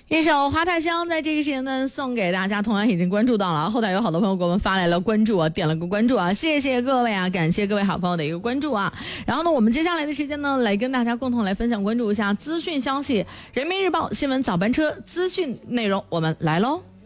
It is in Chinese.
一首《花太香》在这个时间呢送给大家，同样已经关注到了，后台有好多朋友给我们发来了关注啊，点了个关注啊，谢谢各位啊，感谢各位好朋友的一个关注啊。然后呢，我们接下来的时间呢，来跟大家共同来分享关注一下资讯消息，人民日报新闻早班车资讯内容，我们来喽。